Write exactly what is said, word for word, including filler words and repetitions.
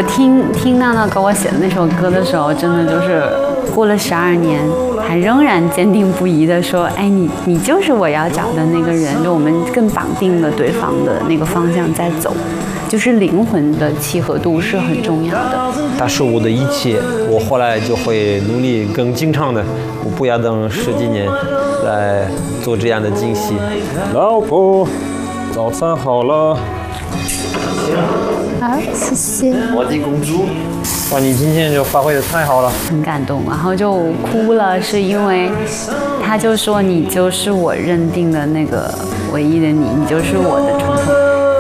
我听听娜娜给我写的那首歌的时候，真的就是过了十二年，还仍然坚定不移的说，哎，你你就是我要找的那个人，就我们更绑定了对方的那个方向在走，就是灵魂的契合度是很重要的。 他是我的一切，我后来就会努力更经常的，我不要等十几年来做这样的惊喜。 老婆，早餐好了。 好，谢谢。 我的公主， 哇，你今天就发挥的太好了， 很感动，然后就哭了，是因为他就说你就是我认定的那个唯一的你，你就是我的重头。